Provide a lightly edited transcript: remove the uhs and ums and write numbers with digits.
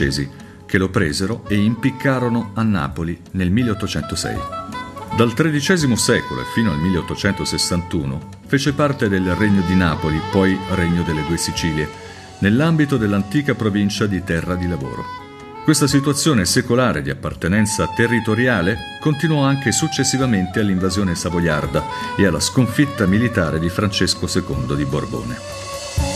francesi, che lo presero e impiccarono a Napoli nel 1806. Dal XIII secolo e fino al 1861 fece parte del Regno di Napoli, poi Regno delle Due Sicilie, nell'ambito dell'antica provincia di Terra di Lavoro. Questa situazione secolare di appartenenza territoriale continuò anche successivamente all'invasione savoiarda e alla sconfitta militare di Francesco II di Borbone.